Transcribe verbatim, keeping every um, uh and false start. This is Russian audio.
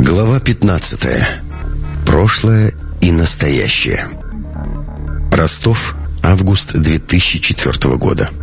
Глава пятнадцатая. Прошлое и настоящее. Ростов, август две тысячи четвёртого года.